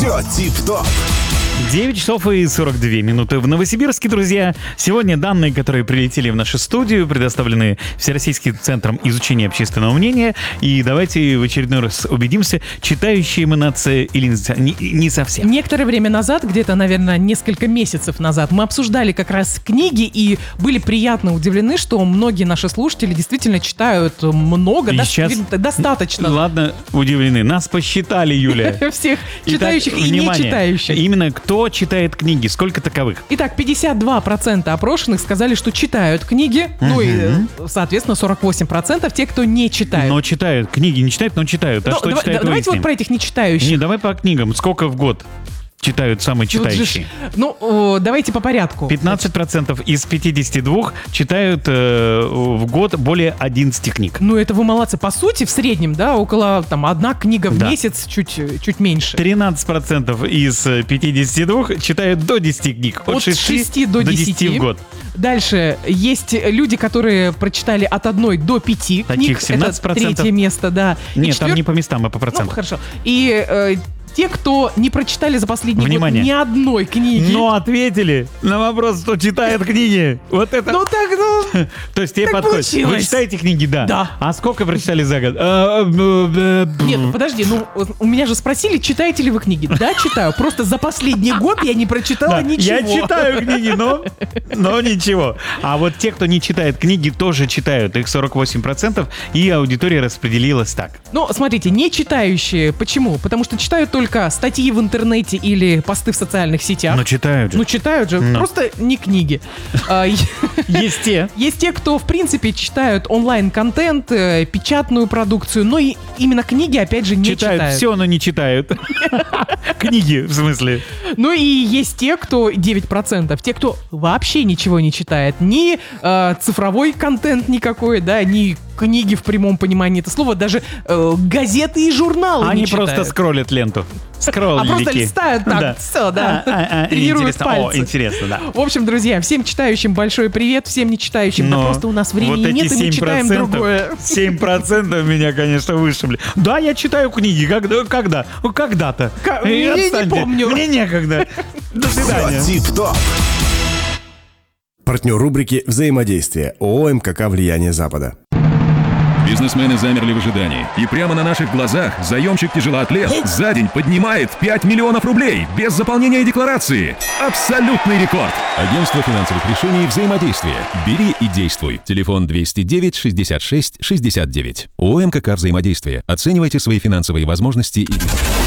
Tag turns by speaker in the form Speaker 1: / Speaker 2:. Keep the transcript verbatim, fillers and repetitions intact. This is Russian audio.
Speaker 1: Все тип-топ.
Speaker 2: девять часов и сорок две минуты в Новосибирске, друзья. Сегодня данные, которые прилетели в нашу студию, предоставлены Всероссийским центром изучения общественного мнения. И давайте в очередной раз убедимся, читающие мы нация или не, не совсем.
Speaker 3: Некоторое время назад, где-то, наверное, несколько месяцев назад, мы обсуждали как раз книги и были приятно удивлены, что многие наши слушатели действительно читают много,
Speaker 2: И
Speaker 3: до-
Speaker 2: сейчас-
Speaker 3: достаточно.
Speaker 2: Ладно, удивлены. Нас посчитали, Юля.
Speaker 3: Всех
Speaker 2: Итак,
Speaker 3: читающих и не
Speaker 2: внимание.
Speaker 3: читающих.
Speaker 2: Именно кто читает книги? Сколько таковых?
Speaker 3: Итак, пятьдесят два процента опрошенных сказали, что читают книги, ну и, э, соответственно, сорок восемь процентов те, кто не читают.
Speaker 2: Но читают. Книги не читают, но читают. А
Speaker 3: Ну,
Speaker 2: что
Speaker 3: давай-
Speaker 2: читают,
Speaker 3: давайте вот
Speaker 2: выясним.
Speaker 3: про этих не читающих.
Speaker 2: Не, давай по книгам. Сколько в год читают самые
Speaker 3: Вот же ж-
Speaker 2: читающие?
Speaker 3: Ну, о, давайте по порядку.
Speaker 2: пятнадцать процентов из пятидесяти двух читают э, в год более одиннадцати книг.
Speaker 3: Ну, это вы молодцы. По сути, в среднем, да, около, там, одна книга в
Speaker 2: Да.
Speaker 3: месяц, чуть, чуть меньше.
Speaker 2: тринадцать процентов из э, пятидесяти двух читают до десяти книг. От,
Speaker 3: От
Speaker 2: шести
Speaker 3: шести до десяти.
Speaker 2: в год.
Speaker 3: Дальше есть люди, которые прочитали от одной до пяти
Speaker 2: Таких
Speaker 3: книг.
Speaker 2: семнадцать процентов.
Speaker 3: Это третье место, да. И
Speaker 2: Нет, там
Speaker 3: четвер-
Speaker 2: не по местам, а по
Speaker 3: Ну,
Speaker 2: процентам.
Speaker 3: хорошо. И э, те, кто не прочитали за последний
Speaker 2: Внимание.
Speaker 3: год ни одной книги.
Speaker 2: Но ответили на вопрос, кто читает книги. Вот это...
Speaker 3: Ну так, ну...
Speaker 2: То есть тебе
Speaker 3: так
Speaker 2: подходит. Вы
Speaker 3: получилось.
Speaker 2: читаете книги, да?
Speaker 3: Да.
Speaker 2: А сколько прочитали за год? А, б- б-
Speaker 3: Нет, ну подожди, ну у меня же спросили, читаете ли вы книги. Да, читаю. Просто за последний год я не прочитала
Speaker 2: Да,
Speaker 3: ничего.
Speaker 2: я читаю книги, но, но ничего. А вот те, кто не читает книги, тоже читают. Их сорок восемь процентов, и аудитория распределилась так.
Speaker 3: Ну, смотрите, не читающие. Почему? Потому что читают только статьи в интернете или посты в социальных сетях.
Speaker 2: Но читают же.
Speaker 3: Ну, читают же,
Speaker 2: Ну.
Speaker 3: просто не книги. А, е-
Speaker 2: Есть те.
Speaker 3: Есть те, кто, в принципе, читают онлайн-контент, э, печатную продукцию, но и именно книги, опять же, не
Speaker 2: Читают
Speaker 3: читают.
Speaker 2: все, но не читают. Книги, в смысле.
Speaker 3: Ну и есть те, кто, девять процентов, те, кто вообще ничего не читает. Ни э, цифровой контент никакой, да, ни книги в прямом понимании этого слова, даже э, газеты и журналы
Speaker 2: Они
Speaker 3: не читают.
Speaker 2: просто скроллят ленту. Скроллики.
Speaker 3: А просто листают так, всё, да.
Speaker 2: А, а, а,
Speaker 3: Тренируют
Speaker 2: интересно. О,
Speaker 3: пальцы.
Speaker 2: интересно, да.
Speaker 3: В общем, друзья, всем читающим большой привет, всем не читающим, да
Speaker 2: Но
Speaker 3: просто у нас времени
Speaker 2: вот эти
Speaker 3: нет, и мы читаем
Speaker 2: семь процентов
Speaker 3: другое.
Speaker 2: семь процентов меня, конечно, вышибли. Да, я читаю книги. Когда? Когда? Ну, когда-то.
Speaker 3: Ка-
Speaker 2: Э,
Speaker 3: я не
Speaker 2: отстаньте.
Speaker 3: помню.
Speaker 2: Мне некогда. До свидания.
Speaker 1: Все тип-топ. Партнер рубрики «Взаимодействие» ООО «МКК Влияние Запада».
Speaker 4: Бизнесмены замерли в ожидании. И прямо на наших глазах заемщик-тяжелоатлет за день поднимает пять миллионов рублей без заполнения декларации. Абсолютный рекорд.
Speaker 5: Агентство финансовых решений «Взаимодействие». Бери и действуй. Телефон двести девять шестьдесят шесть шестьдесят девять. ООО «МКК Взаимодействие». Оценивайте свои финансовые возможности и...